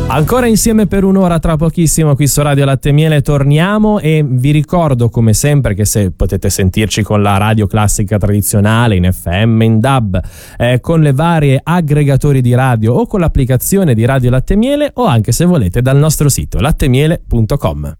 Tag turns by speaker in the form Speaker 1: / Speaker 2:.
Speaker 1: Ancora insieme per un'ora, tra pochissimo qui su Radio Latte e Miele torniamo, e vi ricordo come sempre che se potete sentirci con la radio classica tradizionale, in FM, in DAB, con le varie aggregatori di radio o con l'applicazione di Radio Latte e Miele, o anche se volete dal nostro sito lattemiele.com.